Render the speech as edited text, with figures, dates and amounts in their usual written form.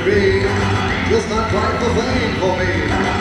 be just not quite the thing for me.